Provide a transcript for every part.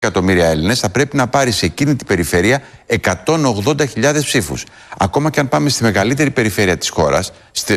εκατομμύρια Έλληνες, θα πρέπει να πάρει σε εκείνη την περιφέρεια 180.000 ψήφους. Ακόμα και αν πάμε στη μεγαλύτερη περιφέρεια της χώρας,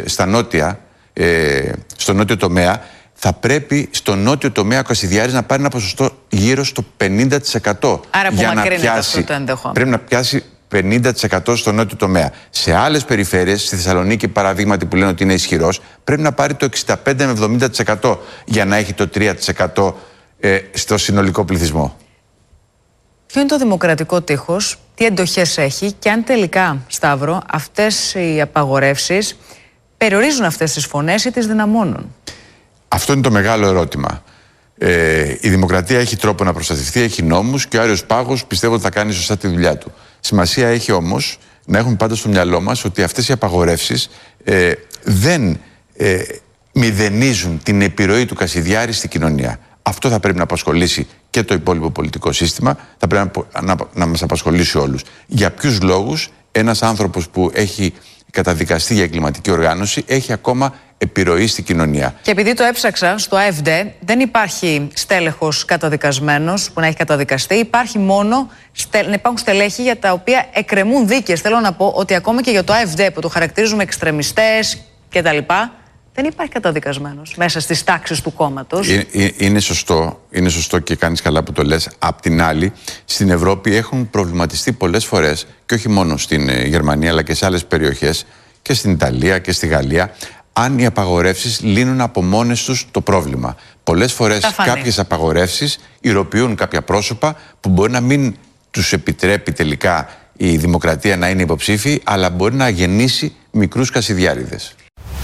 στο νότιο τομέα, θα πρέπει στο νότιο τομέα ο Κασιδιάρης να πάρει ένα ποσοστό γύρω στο 50%. Άρα που μακρύνεται αυτό το ενδεχόμενο. Πρέπει να πιάσει 50% στο νότιο τομέα. Σε άλλες περιφέρειες, στη Θεσσαλονίκη παραδείγματι που λένε ότι είναι ισχυρός, πρέπει να πάρει το 65 με 70% για να έχει το 3% στο συνολικό πληθυσμό. Ποιο είναι το δημοκρατικό τείχος, τι εντοχές έχει και αν τελικά, Σταύρο, αυτές οι απαγορεύσεις περιορίζουν αυτές τις φωνές ή τις δυναμώνουν? Αυτό είναι το μεγάλο ερώτημα. Η δημοκρατία έχει τρόπο να προστατευτεί, έχει νόμους και ο Άριος Πάγος πιστεύω ότι θα κάνει σωστά τη δουλειά του. Σημασία έχει όμως να έχουμε πάντα στο μυαλό μας ότι αυτές οι απαγορεύσεις δεν μηδενίζουν την επιρροή του Κασιδιάρη στην κοινωνία. Αυτό θα πρέπει να απασχολήσει και το υπόλοιπο πολιτικό σύστημα, θα πρέπει να μας απασχολήσει όλους. Για ποιους λόγους ένας άνθρωπος που έχει καταδικαστεί για εγκληματική οργάνωση έχει ακόμα επιρροή στην κοινωνία? Και επειδή το έψαξα στο ΑΕΒΔ, δεν υπάρχει στέλεχος καταδικασμένος που να έχει καταδικαστεί. Υπάρχουν στελέχη για τα οποία εκκρεμούν δίκες. Θέλω να πω ότι ακόμα και για το ΑΕΒΔ που το χαρακτηρίζουμε εξτρεμιστές κτλ., δεν υπάρχει καταδικασμένος μέσα στις τάξεις του κόμματος. Είναι σωστό και κάνεις καλά που το λες. Απ' την άλλη, στην Ευρώπη έχουν προβληματιστεί πολλές φορές, και όχι μόνο στην Γερμανία αλλά και σε άλλες περιοχές, και στην Ιταλία και στη Γαλλία, αν οι απαγορεύσεις λύνουν από μόνες τους το πρόβλημα. Πολλές φορές κάποιες απαγορεύσεις ηρωποιούν κάποια πρόσωπα που μπορεί να μην τους επιτρέπει τελικά η δημοκρατία να είναι υποψήφιοι, αλλά μπορεί να γεννήσει μικρούς Κασιδιάρηδες.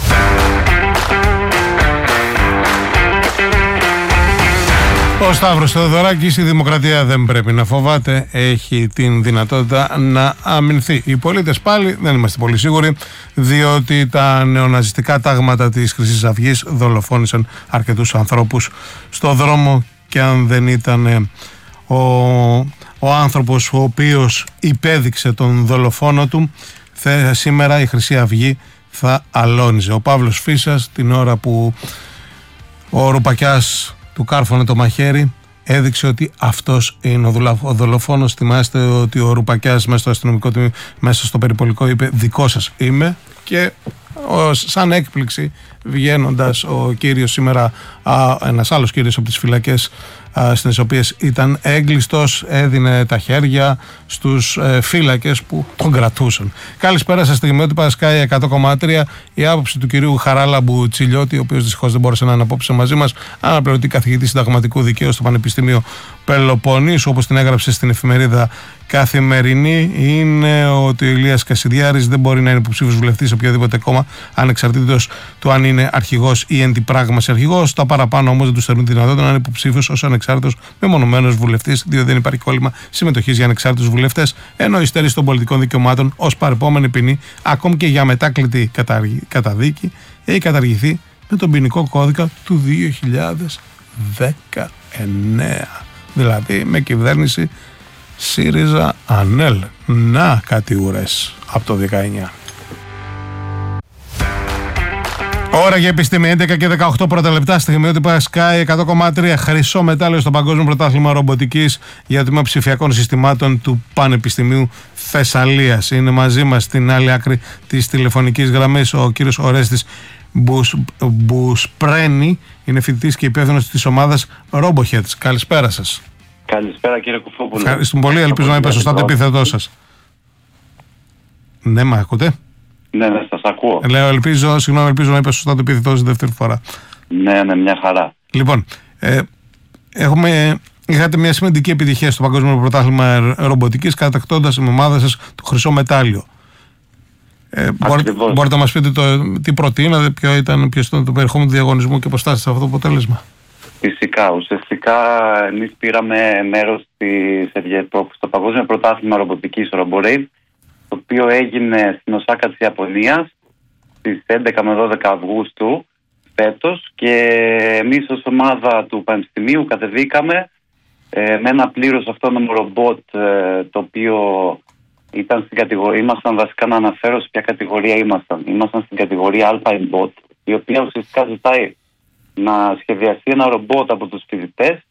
Ο Σταύρος Θεοδωράκης, η δημοκρατία δεν πρέπει να φοβάται, έχει την δυνατότητα να αμυνθεί. Οι πολίτες πάλι δεν είμαστε πολύ σίγουροι, διότι τα νεοναζιστικά τάγματα της Χρυσής Αυγής δολοφόνησαν αρκετούς ανθρώπους στο δρόμο, και αν δεν ήταν ο άνθρωπος ο οποίος υπέδειξε τον δολοφόνο του, σήμερα η Χρυσή Αυγή θα αλώνιζε. Ο Παύλος Φίσας, την ώρα που ο Ρουπακιάς του κάρφωνε το μαχαίρι, έδειξε ότι αυτός είναι ο δολοφόνος. Θυμάστε ότι ο Ρουπακιάς μέσα στο αστυνομικό του, μέσα στο περιπολικό, είπε «δικό σας είμαι», και σαν έκπληξη βγαίνοντας ο κύριος σήμερα, ένας άλλος κύριος από τις φυλακές στις οποίες ήταν έγκλειστος, έδινε τα χέρια στους φύλακες που τον κρατούσαν. Καλησπέρα σας, στιγμιότυπα Sky 100,3. Η άποψη του κυρίου Χαράλαμπου Τσιλιώτη, ο οποίος δυστυχώς δεν μπόρεσε να είναι απόψε μαζί μας, αναπληρωτή καθηγητή συνταγματικού δικαίου στο Πανεπιστήμιο Πελοποννήσου, όπως την έγραψε στην εφημερίδα Καθημερινή, είναι ότι ο Ηλίας Κασιδιάρης δεν μπορεί να είναι υποψήφιος βουλευτής σε οποιοδήποτε κόμμα, ανεξαρτήτως του αν είναι αρχηγός ή εν τη πράγμαση αρχηγός. Τα παραπάνω όμως δεν του στερούν τη δυνατότητα να είναι υποψήφιος ως ανεξάρτητος μεμονωμένος βουλευτής, διότι δεν υπάρχει κόλλημα συμμετοχής για ανεξάρτητους βουλευτές, ενώ η στέρηση των πολιτικών δικαιωμάτων ως παρεπόμενη ποινή, ακόμη και για μετάκλητη καταδίκη, έχει καταργηθεί με τον ποινικό κώδικα του 2019. Δηλαδή με κυβέρνηση ΣΥΡΙΖΑ ΑΝΕΛ. Να κάτι ουρές από το 19. Ώρα για επιστήμη, 11 και 18 πρώτα λεπτά, στιγμιότυπα Sky 100,3. Χρυσό μετάλλιο στο Παγκόσμιο Πρωτάθλημα Ρομποτικής για το τμήμα ψηφιακών συστημάτων του Πανεπιστημίου Θεσσαλίας. Είναι μαζί μας στην άλλη άκρη της τηλεφωνικής γραμμής ο κύριος Ορέστης Μπουσπρένη, είναι φοιτητής και υπεύθυνος της ομάδας RoboHeads. Καλησπέρα σας. Καλησπέρα κύριε Κουφόπουλο. Ευχαριστούμε πολύ, ελπίζω να είπα σωστά το επίθετό σας. Ναι, με ακούτε? Ναι, σας ακούω. Λέω, ελπίζω να είπα σωστά το επίθετό σας δεύτερη φορά. Ναι, μια χαρά. Λοιπόν, είχατε μια σημαντική επιτυχία στο Παγκόσμιο Πρωτάθλημα Ρομποτικής, κατακτώντας με ομάδα σας το χρυσό μετάλλιο. Μπορείτε να μας πείτε τι προτείνατε, ποιο ήταν το περιεχόμενο του διαγωνισμού και πώς στάσατε σε αυτό το αποτέλεσμα? Φυσικά, ουσιαστικά εμείς πήραμε μέρος στο Παγκόσμιο Πρωτάθλημα Ρομποτικής RoboRaid, το οποίο έγινε στην Οσάκα της Ιαπωνίας στις 11 με 12 Αυγούστου φέτος, και εμείς ως ομάδα του Πανεπιστημίου κατεβήκαμε με ένα πλήρως αυτόνομο ρομπότ, το οποίο ήταν στην κατηγορία, ήμασταν βασικά, να αναφέρω σε ποια κατηγορία ήμασταν στην κατηγορία Alpine Bot, η οποία ουσιαστικά ζητάει να σχεδιαστεί ένα ρομπότ από τους φοιτητές,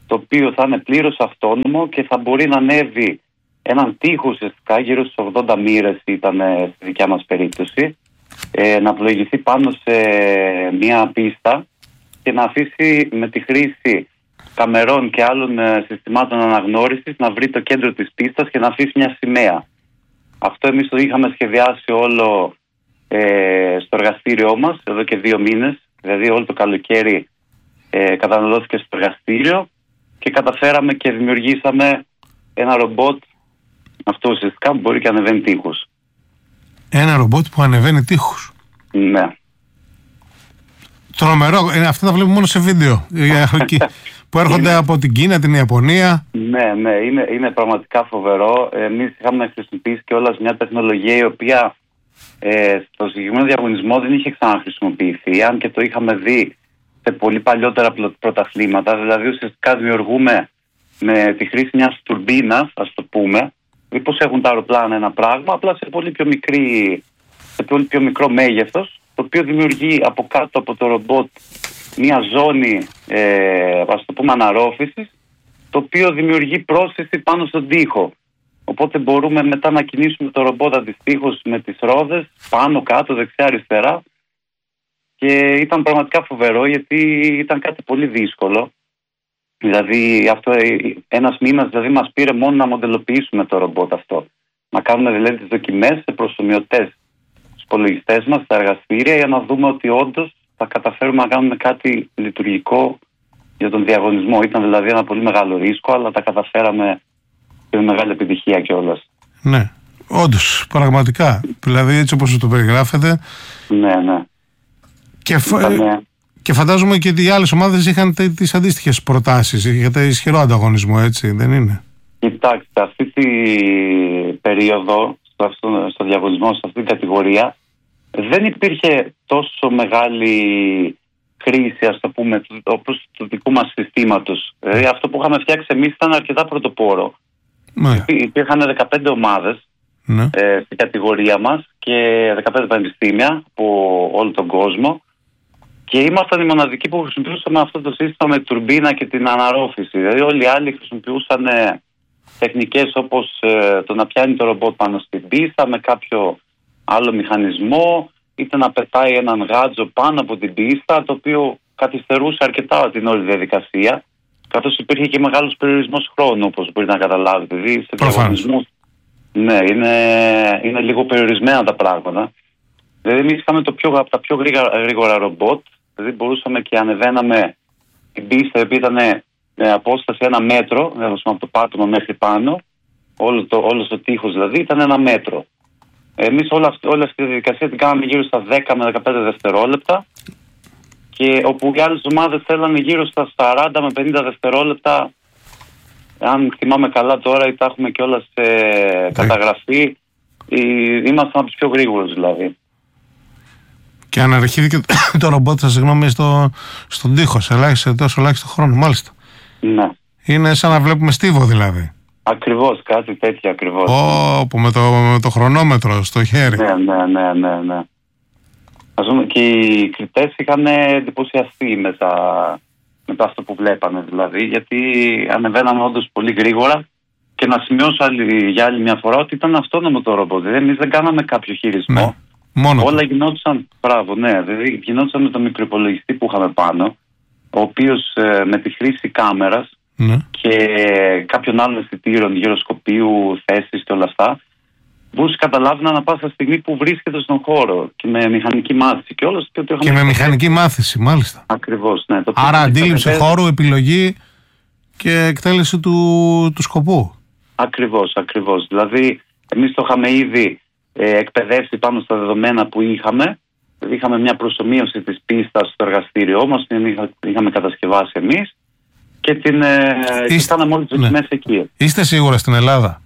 το οποίο θα είναι πλήρως αυτόνομο και θα μπορεί να ανέβει έναν τοίχο ουσιαστικά, γύρω στις 80 μοίρες ήταν στη δικιά μας περίπτωση, να πλοηγηθεί πάνω σε μια πίστα και να αφήσει με τη χρήση καμερών και άλλων συστημάτων αναγνώρισης να βρει το κέντρο της πίστας και να αφήσει μια σημαία. Αυτό εμείς το είχαμε σχεδιάσει όλο στο εργαστήριό μας εδώ και 2 μήνες, δηλαδή όλο το καλοκαίρι καταναλώθηκε στο εργαστήριο και καταφέραμε και δημιουργήσαμε ένα ρομπότ, αυτό ουσιαστικά που μπορεί και ανεβαίνει τείχους. Ένα ρομπότ που ανεβαίνει τείχους. Ναι. Τρομερό. Αυτά τα βλέπουμε μόνο σε βίντεο που έρχονται από την Κίνα, την Ιαπωνία. Ναι, είναι πραγματικά φοβερό. Εμείς είχαμε χρησιμοποιήσει κιόλας μια τεχνολογία η οποία στο συγκεκριμένο διαγωνισμό δεν είχε ξαναχρησιμοποιηθεί, αν και το είχαμε δει σε πολύ παλιότερα πρωταθλήματα. Δηλαδή ουσιαστικά δημιουργούμε με τη χρήση μιας τουρμπίνας, ας το πούμε, πώς έχουν τα αεροπλάνα ένα πράγμα, απλά σε πολύ πιο μικρό μέγεθος, το οποίο δημιουργεί από κάτω από το ρομπότ μια ζώνη, ας το πούμε, αναρρόφησης, το οποίο δημιουργεί πρόσθεση πάνω στον τοίχο. Οπότε μπορούμε μετά να κινήσουμε το ρομπότ αντιστοίχως με τις ρόδες, πάνω, κάτω, δεξιά, αριστερά. Και ήταν πραγματικά φοβερό, γιατί ήταν κάτι πολύ δύσκολο. Δηλαδή, ένας μήνας δηλαδή, μας πήρε μόνο να μοντελοποιήσουμε το ρομπότ αυτό. Να κάνουμε δηλαδή τις δοκιμές σε προσομοιωτές στους υπολογιστές μας, στα εργαστήρια, για να δούμε ότι όντως θα καταφέρουμε να κάνουμε κάτι λειτουργικό για τον διαγωνισμό. Ήταν δηλαδή ένα πολύ μεγάλο ρίσκο, αλλά τα καταφέραμε και με μεγάλη επιτυχία κιόλας. Ναι, όντως, πραγματικά. Δηλαδή, έτσι όπως το περιγράφετε. Ναι. Και φαντάζομαι και οι άλλες ομάδες είχαν τις αντίστοιχες προτάσεις. Είχατε ισχυρό ανταγωνισμό, έτσι, δεν είναι? Κοιτάξτε, αυτή την περίοδο, στο διαγωνισμό, σε αυτή την κατηγορία, δεν υπήρχε τόσο μεγάλη χρήση, ας το πούμε, όπως του δικού μας συστήματος. Δηλαδή, αυτό που είχαμε φτιάξει εμείς ήταν αρκετά πρωτοπόρο. Υπήρχαν 15 ομάδες στην κατηγορία μας και 15 πανεπιστήμια από όλο τον κόσμο. Και ήμασταν οι μοναδικοί που χρησιμοποιούσαμε αυτό το σύστημα με τουρμπίνα και την αναρρόφηση. Δηλαδή όλοι οι άλλοι χρησιμοποιούσαν τεχνικές όπως το να πιάνει το ρομπότ πάνω στην πίστα με κάποιο άλλο μηχανισμό, είτε να πετάει έναν γάτζο πάνω από την πίστα, το οποίο καθυστερούσε αρκετά την όλη διαδικασία, καθώς υπήρχε και μεγάλος περιορισμός χρόνου, όπως μπορείτε να καταλάβετε. Δηλαδή σε διαγωνισμούς, ναι, είναι λίγο περιορισμένα τα πράγματα. Δηλαδή εμείς είχαμε από τα πιο γρήγορα ρομπότ, δηλαδή μπορούσαμε και ανεβαίναμε την πίστα, η οποία ήταν απόσταση 1 μέτρο, δηλαδή από το πάτωμα μέχρι πάνω, όλο το τείχος δηλαδή ήταν 1 μέτρο. Εμείς όλη αυτή τη διαδικασία την κάναμε γύρω στα 10 με 15 δευτερόλεπτα, και όπου οι άλλες ομάδες θέλανε γύρω στα 40 με 50 δευτερόλεπτα. Αν θυμάμαι καλά τώρα, ή τα έχουμε κιόλας σε καταγραφή, ήμασταν από τους πιο γρήγορους δηλαδή. Και αναρχήθηκε το ρομπότ σας, συγγνώμη, στον τοίχο, σε τόσο ελάχιστο χρόνο, μάλιστα. Ναι. Είναι σαν να βλέπουμε στίβο δηλαδή. Ακριβώς, κάτι τέτοιο ακριβώς. Με το χρονόμετρο στο χέρι. Ναι. Ας πούμε, και οι κριτές είχαν εντυπωσιαστεί με αυτό που βλέπανε δηλαδή, γιατί ανεβαίναμε όντως πολύ γρήγορα. Και να σημειώσω για άλλη μια φορά ότι ήταν αυτόνομο το ρομπότ. Εμείς δεν κάναμε κάποιο χειρισμό. Ναι. Μόνο όλα γινόντουσαν, δηλαδή γινόντουσαν με το μικροϋπολογιστή που είχαμε πάνω, ο οποίος με τη χρήση κάμερας και κάποιων άλλων αισθητήρων, γυροσκοπίου, θέσης και όλα αυτά, μπορούσε να καταλάβει ανά πάσα στιγμή που βρίσκεται στον χώρο, και με μηχανική μάθηση και όλα. Και με μηχανική μάθηση, μάλιστα. Ακριβώς, ναι. Άρα αντίληψη χώρου, επιλογή και εκτέλεση του σκοπού. Ακριβώς. Δηλαδή, εμείς το είχαμε ήδη εκπαιδεύσει πάνω στα δεδομένα που είχαμε. Είχαμε μια προσομοίωση της πίστας στο εργαστήριό μας, την είχαμε κατασκευάσει εμείς και την κάναμε όλες τις δοκιμές εκεί. Είστε σίγουρα στην Ελλάδα?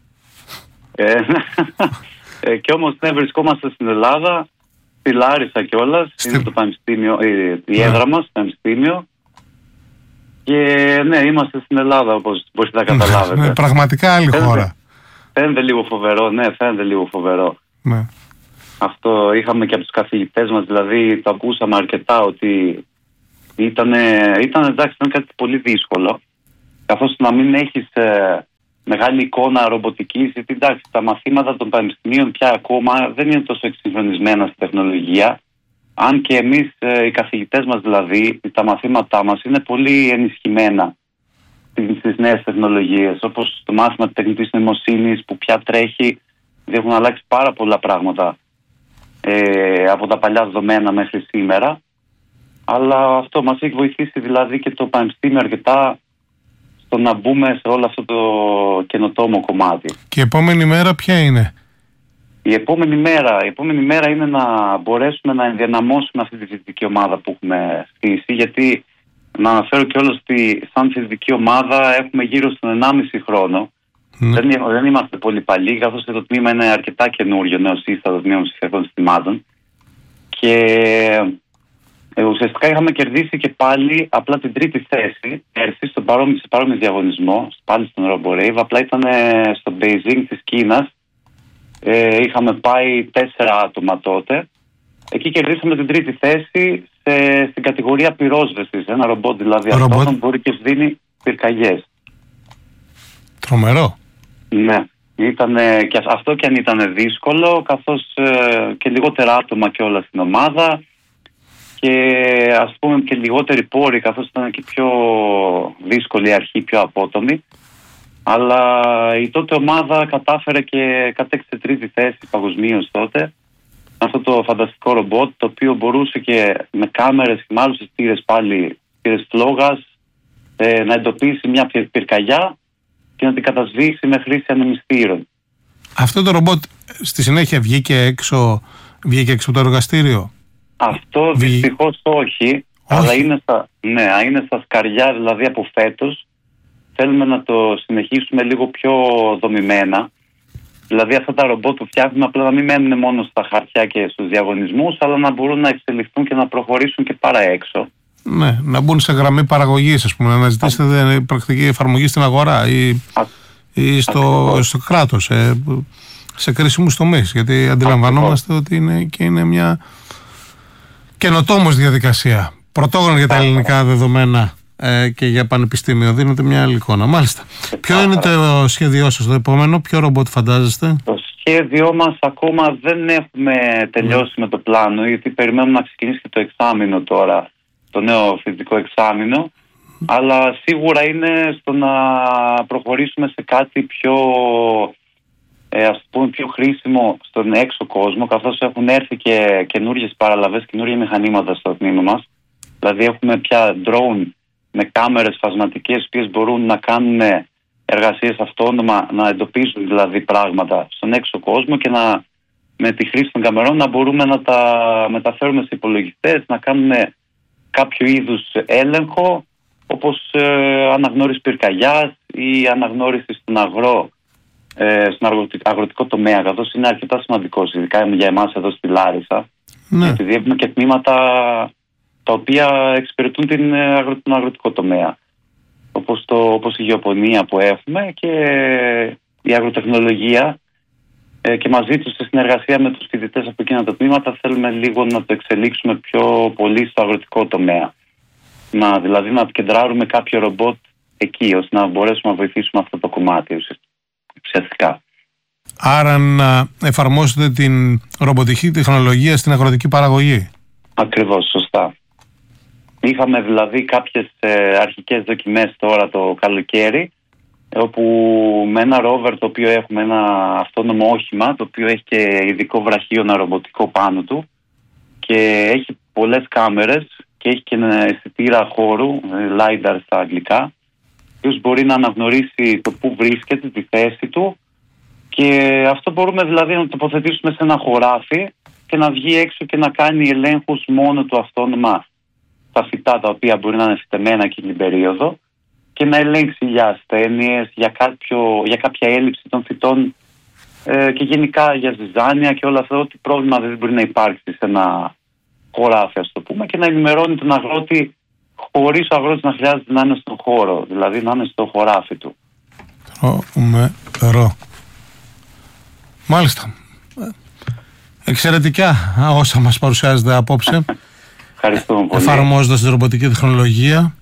Και όμως βρισκόμαστε στην Ελλάδα, στη Λάρισα κιόλας, είναι το πανεπιστήμιο, η έδρα μας, το πανεπιστήμιο. Και ναι, είμαστε στην Ελλάδα, όπως μπορείτε να καταλάβετε. Πραγματικά άλλη χώρα. Φαίνεται λίγο φοβερό. Ναι. Αυτό είχαμε και από τους καθηγητές μας, δηλαδή το ακούσαμε αρκετά ότι ήταν κάτι πολύ δύσκολο. καθώς να μην έχεις μεγάλη εικόνα ρομποτικής, γιατί εντάξει, τα μαθήματα των πανεπιστημίων πια ακόμα δεν είναι τόσο εξυγχρονισμένα στη τεχνολογία. Αν και εμείς, οι καθηγητές μας δηλαδή, τα μαθήματά μας είναι πολύ ενισχυμένα στις νέες τεχνολογίες, όπως το μάθημα της τεχνητής νοημοσύνης που πια τρέχει, έχουν αλλάξει πάρα πολλά πράγματα από τα παλιά δεδομένα μέχρι σήμερα. Αλλά αυτό μας έχει βοηθήσει δηλαδή και το πανεπιστήμιο αρκετά στο να μπούμε σε όλο αυτό το καινοτόμο κομμάτι. Και η επόμενη μέρα ποια είναι? Η επόμενη μέρα είναι να μπορέσουμε να ενδυναμώσουμε αυτή τη φοιτητική ομάδα που έχουμε στήσει, γιατί να αναφέρω κιόλας ότι σαν φοιτητική ομάδα έχουμε γύρω στον 1,5 χρόνο. Δεν είμαστε πολύ παλιοί, καθώς το τμήμα είναι αρκετά καινούριο, νεοσύστατο τμήμα ψηφιακών συστημάτων. Και ουσιαστικά είχαμε κερδίσει και πάλι απλά την 3η θέση πέρσι σε παρόμοιο διαγωνισμό, πάλι στον RoboRave. Απλά ήταν στο Beijing της Κίνας. Είχαμε πάει 4 άτομα τότε. Εκεί κερδίσαμε την 3η θέση στην κατηγορία πυρόσβεσης. Ένα ρομπότ δηλαδή αυτό μπορεί και σβήνει πυρκαγιές. Τρομερό. Ναι. Και αυτό και αν ήταν δύσκολο, καθώς και λιγότερα άτομα και όλα στην ομάδα και ας πούμε και λιγότεροι πόροι, καθώς ήταν και πιο δύσκολη η αρχή, πιο απότομη. Αλλά η τότε ομάδα κατάφερε και κατέκτησε 3η θέση παγκοσμίως τότε. Αυτό το φανταστικό ρομπότ, το οποίο μπορούσε και με κάμερες και με άλλους στήρες φλόγας να εντοπίσει μια πυρκαγιά και να την κατασβήσει με χρήση ανεμιστήρων. Αυτό το ρομπότ στη συνέχεια βγήκε έξω από το εργαστήριο? Αυτό δυστυχώς όχι, αλλά είναι στα σκαριά δηλαδή από φέτος. Θέλουμε να το συνεχίσουμε λίγο πιο δομημένα. Δηλαδή αυτά τα ρομπότ που φτιάχνουμε απλά να μην μένουν μόνο στα χαρτιά και στους διαγωνισμούς, αλλά να μπορούν να εξελιχθούν και να προχωρήσουν και παρά έξω. Ναι, να μπουν σε γραμμή παραγωγής, ας πούμε, να αναζητήσετε πρακτική εφαρμογή στην αγορά ή στο κράτος, σε κρίσιμους τομείς. Γιατί αντιλαμβανόμαστε ότι είναι μια καινοτόμως διαδικασία. Πρωτόγνωρη για τα ελληνικά δεδομένα και για πανεπιστήμιο. Δίνετε μια άλλη εικόνα. Μάλιστα. Ποιο είναι το σχέδιό σας το επόμενο, ποιο ρομπότ φαντάζεστε? Το σχέδιό μας ακόμα δεν έχουμε τελειώσει με το πλάνο, γιατί περιμένουμε να ξεκινήσει και το εξάμηνο τώρα, το νέο φοιτητικό εξάμηνο. Αλλά σίγουρα είναι στο να προχωρήσουμε σε κάτι πιο, ας πούμε, πιο χρήσιμο στον έξω κόσμο, καθώς έχουν έρθει και καινούργιες παραλαβές, καινούργια μηχανήματα στο τμήμα μας. Δηλαδή έχουμε πια drone με κάμερες φασματικές, οποίες μπορούν να κάνουν εργασίες αυτόνομα, να εντοπίσουν δηλαδή πράγματα στον έξω κόσμο και με τη χρήση των καμερών να μπορούμε να τα μεταφέρουμε σε υπολογιστές, να κάνουμε κάποιο είδους έλεγχο, όπως αναγνώριση πυρκαγιάς ή αναγνώριση στον αγροτικό τομέα, καθώς είναι αρκετά σημαντικός, ειδικά για εμάς εδώ στη Λάρισα. Ναι. Γιατί έχουμε και τμήματα τα οποία εξυπηρετούν τον αγροτικό τομέα, όπως η γεωπονία που έχουμε και η αγροτεχνολογία, και μαζί τους σε συνεργασία με τους φοιτητές από εκείνα τα τμήματα θέλουμε λίγο να το εξελίξουμε πιο πολύ στο αγροτικό τομέα. Δηλαδή να κεντράρουμε κάποιο ρομπότ εκεί, ώστε να μπορέσουμε να βοηθήσουμε αυτό το κομμάτι ουσιαστικά. Άρα να εφαρμόσετε την ρομποτική τεχνολογία στην αγροτική παραγωγή. Ακριβώς, σωστά. Είχαμε δηλαδή κάποιες αρχικές δοκιμές τώρα το καλοκαίρι, όπου με ένα ρόβερ το οποίο έχουμε, ένα αυτόνομο όχημα, το οποίο έχει και ειδικό βραχίωνα ρομποτικό πάνω του και έχει πολλές κάμερες και έχει και ένα αισθητήρα χώρου, LiDAR στα αγγλικά, ο οποίος μπορεί να αναγνωρίσει το που βρίσκεται, τη θέση του, και αυτό μπορούμε δηλαδή να το τοποθετήσουμε σε ένα χωράφι και να βγει έξω και να κάνει ελέγχους μόνο του αυτόνομα στα φυτά τα οποία μπορεί να είναι φυτεμένα εκείνη την περίοδο και να ελέγξει για ασθένειες, για κάποια έλλειψη των φυτών και γενικά για ζυζάνια και όλα αυτά, ό,τι πρόβλημα δεν μπορεί να υπάρξει σε ένα χωράφι, ας το πούμε, και να ενημερώνει τον αγρότη χωρίς ο αγρότης να χρειάζεται να είναι στον χώρο, δηλαδή να είναι στο χωράφι του. Τρομερό. Μάλιστα. Εξαιρετικά όσα μας παρουσιάζετε απόψε. Ευχαριστούμε πολύ. Εφαρμόζοντας τη ρομποτική τεχνολογία.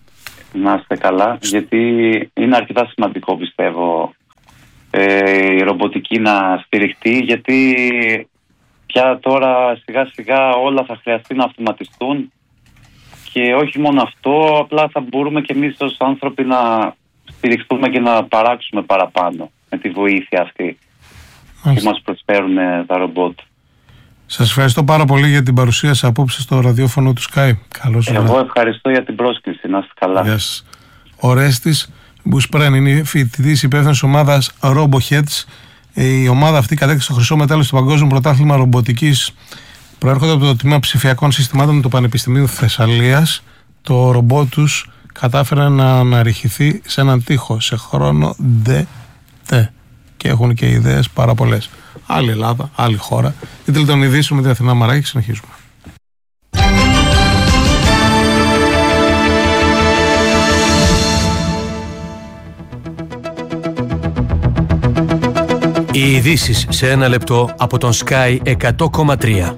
Να είστε καλά, γιατί είναι αρκετά σημαντικό, πιστεύω, η ρομποτική να στηριχτεί, γιατί πια τώρα σιγά σιγά όλα θα χρειαστεί να αυτοματιστούν και όχι μόνο αυτό, απλά θα μπορούμε και εμείς ως άνθρωποι να στηριχτούμε και να παράξουμε παραπάνω με τη βοήθεια αυτή που μας προσφέρουν τα ρομπότ. Σας ευχαριστώ πάρα πολύ για την παρουσία σας απόψε στο ραδιόφωνο του Sky. Καλώς ήρθατε. Εγώ ευχαριστώ για την πρόσκληση. Να είστε καλά. Γεια σας. Ο Ρέστης Μπουσπρέν είναι φοιτητής υπεύθυνος ομάδας RoboHeads. Η ομάδα αυτή κατέκτησε το χρυσό μετάλλιο στο Παγκόσμιο Πρωτάθλημα Ρομποτικής. Προέρχονται από το τμήμα ψηφιακών συστημάτων του Πανεπιστημίου Θεσσαλίας. Το ρομπότ τους κατάφερε να αναρριχηθεί σε έναν τοίχο σε χρόνο ΔΤ. Και έχουν και ιδέες πάρα πολλές. Άλλη Ελλάδα, άλλη χώρα. Η τρίτη των ειδήσεων με την Αθηνά Μαράκη. Συνεχίζουμε. Οι ειδήσεις σε ένα λεπτό από τον Sky 100,3.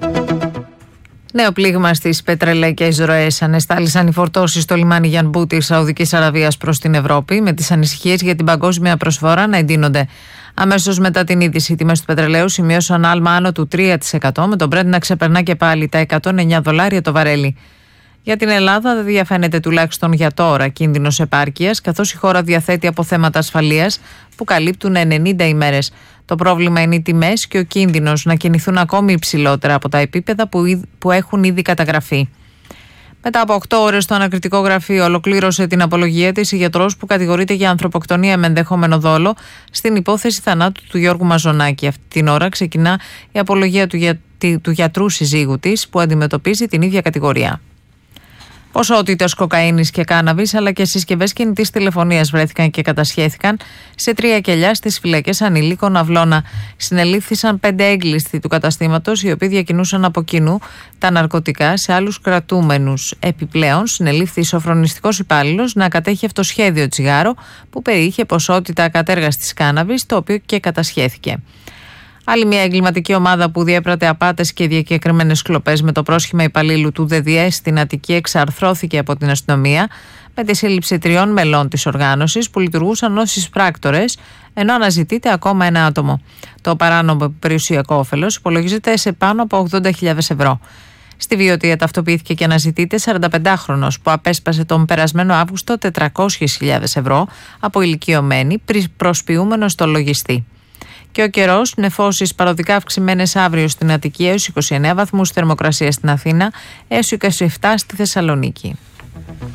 Νέο πλήγμα στις πετρελαϊκές ροές. Ανεστάλησαν οι φορτώσεις στο λιμάνι Γιανμπού της Σαουδικής Αραβίας προς την Ευρώπη, με τις ανησυχίες για την παγκόσμια προσφορά να εντείνονται. Αμέσως μετά την είδηση, οι τιμές του πετρελαίου σημείωσαν άλμα άνω του 3%, με τον Brent να ξεπερνά και πάλι τα $109 το βαρέλι. Για την Ελλάδα δεν διαφαίνεται τουλάχιστον για τώρα κίνδυνος επάρκειας, καθώς η χώρα διαθέτει αποθέματα ασφαλείας που καλύπτουν 90 ημέρες. Το πρόβλημα είναι οι τιμές και ο κίνδυνος να κινηθούν ακόμη υψηλότερα από τα επίπεδα που έχουν ήδη καταγραφεί. Μετά από 8 ώρες το ανακριτικό γραφείο ολοκλήρωσε την απολογία της η γιατρός που κατηγορείται για ανθρωποκτονία με ενδεχόμενο δόλο στην υπόθεση θανάτου του Γιώργου Μαζονάκη. Αυτή την ώρα ξεκινά η απολογία του γιατρού συζύγου της που αντιμετωπίζει την ίδια κατηγορία. Ποσότητες κοκαίνης και κάναβης αλλά και συσκευές κινητής τηλεφωνίας βρέθηκαν και κατασχέθηκαν σε 3 κελιά στις φυλακές ανηλίκων Αυλώνα. Συνελήφθησαν 5 έγκλειστοι του καταστήματος, οι οποίοι διακινούσαν από κοινού τα ναρκωτικά σε άλλους κρατούμενους. Επιπλέον, συνελήφθη σοφρονιστικός υπάλληλος να κατέχει αυτοσχέδιο τσιγάρο που περιείχε ποσότητα ακατέργαστης κάναβης, το οποίο και κατασχέθηκε. Άλλη μια εγκληματική ομάδα που διέπρατε απάτες και διακεκριμένες κλοπές με το πρόσχημα υπαλλήλου του ΔΔΕ στην Αττική εξαρθρώθηκε από την αστυνομία με τη σύλληψη 3 μελών της οργάνωσης που λειτουργούσαν ως εισπράκτορες, ενώ αναζητείται ακόμα ένα άτομο. Το παράνομο περιουσιακό όφελος υπολογίζεται σε πάνω από 80.000 ευρώ. Στη Βιωτία ταυτοποιήθηκε και αναζητείται 45χρονος που απέσπασε τον περασμένο Αύγουστο 400.000 ευρώ από ηλικιωμένη προσποιούμενο στο λογιστή. Και ο καιρός, νεφώσεις παροδικά αυξημένες αύριο στην Αττική έως 29 βαθμούς θερμοκρασία στην Αθήνα, έως 27 στη Θεσσαλονίκη.